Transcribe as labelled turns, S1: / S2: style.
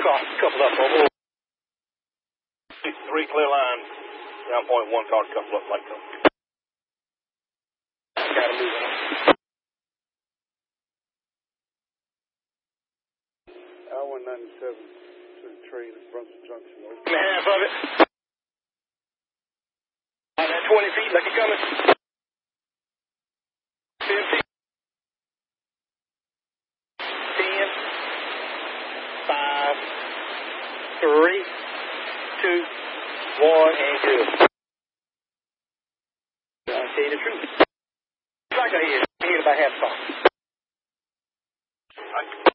S1: car coupled up over. 3 clear lines. Down point 1 car coupled up like that. Got to move on.
S2: I-197 to the train at Brunswick Junction.
S1: Half of it. On that 20 feet like you're coming. 10 feet. 10, 5, 3, 2, 1, and good. I'll tell you the truth. Like I hear about half a